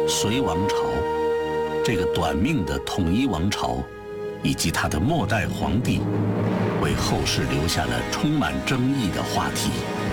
隋王朝这个短命的统一王朝，以及他的末代皇帝，为后世留下了充满争议的话题。